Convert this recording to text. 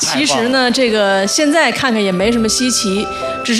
其实呢，这个现在看看也没什么稀奇，只是。